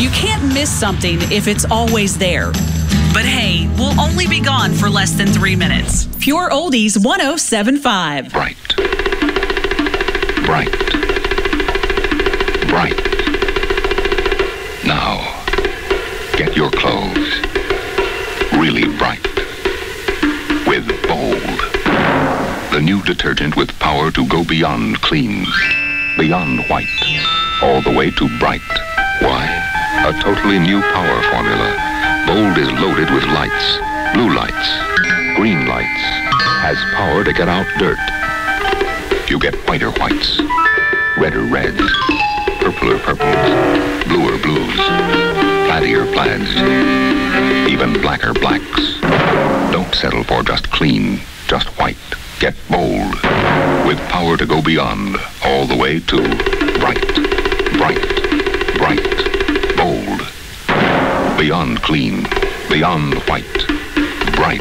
You can't miss something if it's always there. But hey, we'll only be gone for less than 3 minutes. Pure Oldies 107.5. Bright. Bright. Bright. Now, get your clothes really bright. With Bold. The new detergent with power to go beyond clean, beyond white, all the way to bright. Why? A totally new power formula. Bold is loaded with lights, blue lights, green lights, has power to get out dirt. You get whiter whites, redder reds, purpler purples, bluer blues, plaidier plaids, even blacker blacks. Don't settle for just clean, just white. Get Bold, with power to go beyond, all the way to bright, bright, bright, Bold. Beyond clean, beyond white, bright.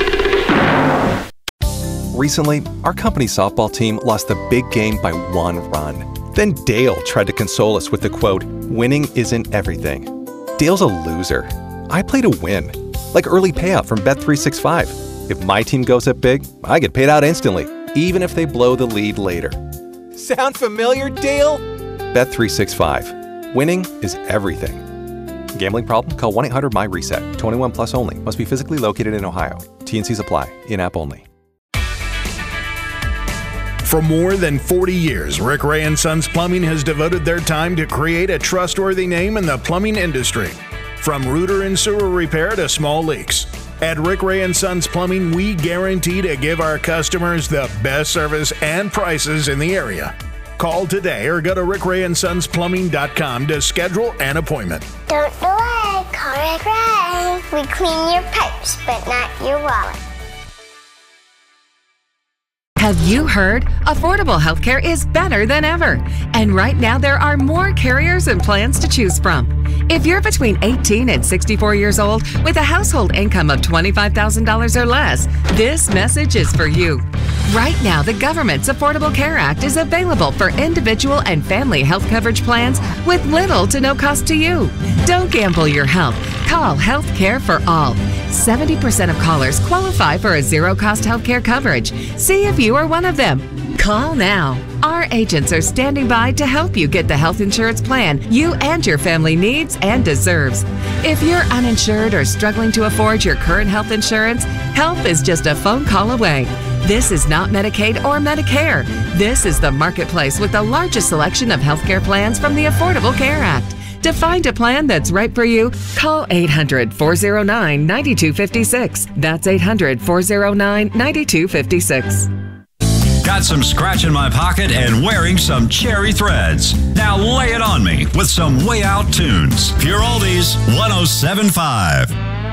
Recently, our company softball team lost the big game by 1 run. Then Dale tried to console us with the quote, "Winning isn't everything." Dale's a loser. I play to win, like early payout from Bet365. If my team goes up big, I get paid out instantly, even if they blow the lead later. Sound familiar, Dale? Bet365. Winning is everything. Gambling problem? Call 1-800-MY-RESET. 21 plus only. Must be physically located in Ohio. T&Cs apply. In-app only. For more than 40 years, Rick Ray & Sons Plumbing has devoted their time to create a trustworthy name in the plumbing industry. From rooter and sewer repair to small leaks. At Rick Ray & Sons Plumbing, we guarantee to give our customers the best service and prices in the area. Call today or go to rickrayandsonsplumbing.com to schedule an appointment. Don't delay. Call Rick Ray. We clean your pipes, but not your wallet. Have you heard? Affordable healthcare is better than ever. And right now there are more carriers and plans to choose from. If you're between 18 and 64 years old with a household income of $25,000 or less, this message is for you. Right now, the government's Affordable Care Act is available for individual and family health coverage plans with little to no cost to you. Don't gamble your health. Call Health Care for All. 70% of callers qualify for a zero-cost health care coverage. See if you are one of them. Call now. Our agents are standing by to help you get the health insurance plan you and your family needs and deserves. If you're uninsured or struggling to afford your current health insurance, help is just a phone call away. This is not Medicaid or Medicare. This is the marketplace with the largest selection of healthcare plans from the Affordable Care Act. To find a plan that's right for you, call 800-409-9256. That's 800-409-9256. Got some scratch in my pocket and wearing some cherry threads. Now lay it on me with some Way Out tunes. Pure Oldies 107.5.